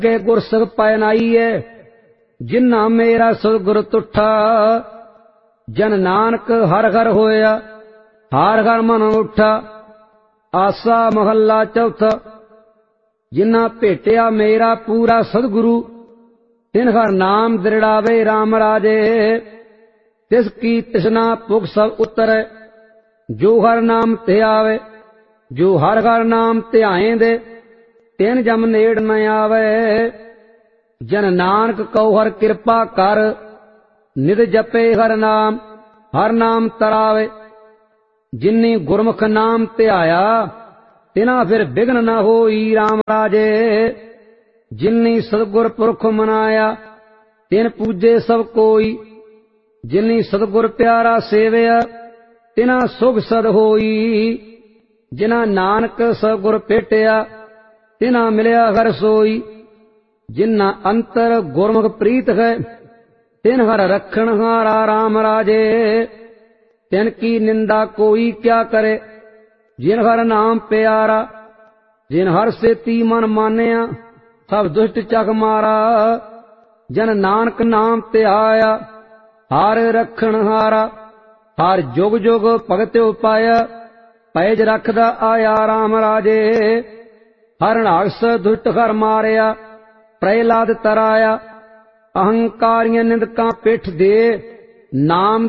के गुरसिख पैनाईए जिन्ना मेरा सतगुर तुठा। जन नानक हर घर होया हर घर मन उठा। आसा महला चौथा। जिन्ना भेटिया मेरा पूरा सतगुरु तिन हर नाम दृढ़ावे राम राजे। तिसकी तृष्णा भुख सब उतरे जो हर नाम ते आवे। जो हर हर नाम ध्याए दे तिन जम नेड़ न आवे। जन नानक कहो हर कृपा कर नित जपे हर नाम तरावे। जिन्नी गुरमुख नाम ध्याया तिना फिर विघ्न न होई राम राजे। जिन्नी सतगुर पुरख मनाया तिन पूजे सब कोई। जिन्नी सतगुर प्यारा सेवया तिना सुख सद होई। जिना नानक सतगुर भेटिया तिना मिलिया हर सोई। जिन्ना अंतर गुरमुख प्रीत है तिन हर रखण हारा राम राजे। तिन की निंदा कोई क्या करे जिन हर नाम प्यारा। जिन हर सेती मन मानिया सब दुष्ट चक मारा। जन नानक नाम ध्याया हर रखण हारा। हर जुग जुग भगत उपाया पैज रखदा आया राम राजे। हरणाक्ष दुष्ट हर मारिया प्रहलाद तराया। अहंकारियां निंदकां पिठ दे नाम